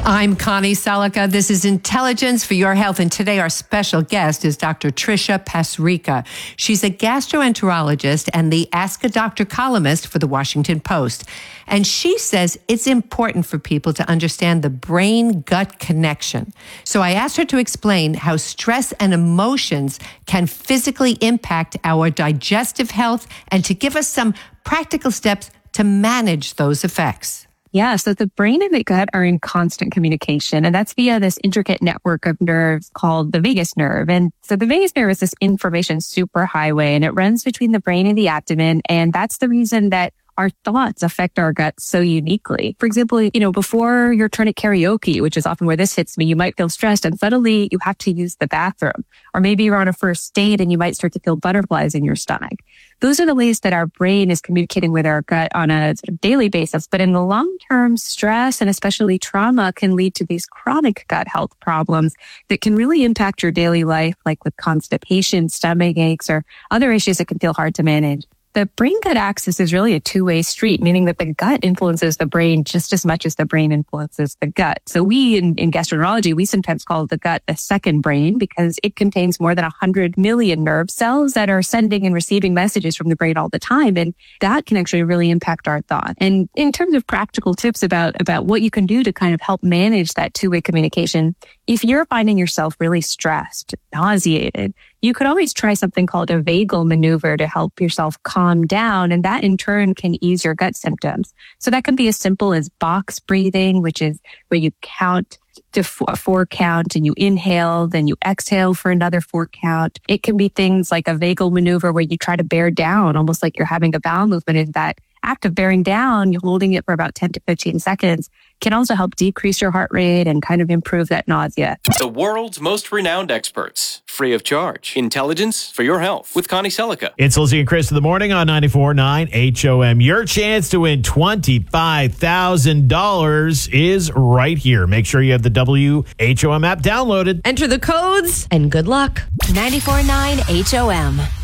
I'm Connie Selica. This is Intelligence for Your Health. And today our special guest is Dr. Tricia Pasricha. She's a gastroenterologist and the Ask a Doctor columnist for the Washington Post. And she says it's important for people to understand the brain-gut connection. So I asked her to explain how stress and emotions can physically impact our digestive health and to give us some practical steps to manage those effects. Yeah, so the brain and the gut are in constant communication, and that's via this intricate network of nerves called the vagus nerve. And so the vagus nerve is this information superhighway, and it runs between the brain and the abdomen. And that's the reason that our thoughts affect our gut so uniquely. For example, before your turn at karaoke, which is often where this hits me, you might feel stressed and suddenly you have to use the bathroom. Or maybe you're on a first date and you might start to feel butterflies in your stomach. Those are the ways that our brain is communicating with our gut on a sort of daily basis. But in the long term, stress and especially trauma can lead to these chronic gut health problems that can really impact your daily life, like with constipation, stomach aches, or other issues that can feel hard to manage. The brain-gut axis is really a two-way street, meaning that the gut influences the brain just as much as the brain influences the gut. So we, in gastroenterology, we sometimes call the gut the second brain because it contains more than 100 million nerve cells that are sending and receiving messages from the brain all the time. And that can actually really impact our thought. And in terms of practical tips about what you can do to kind of help manage that two-way communication, if you're finding yourself really stressed, nauseated, you could always try something called a vagal maneuver to help yourself calm down, and that in turn can ease your gut symptoms. So that can be as simple as box breathing, which is where you count to a 4 count and you inhale, then you exhale for another 4 count. It can be things like a vagal maneuver where you try to bear down, almost like you're having a bowel movement. In that act of bearing down, you're holding it for about 10 to 15 seconds, can also help decrease your heart rate and kind of improve that nausea. The world's most renowned experts, free of charge. Intelligence for Your Health with Connie Selica. It's Lizzie and Chris in the morning on 94.9 HOM. Your chance to win $25,000 is right here. Make sure you have the WHOM app downloaded. Enter the codes and good luck. 94.9 HOM.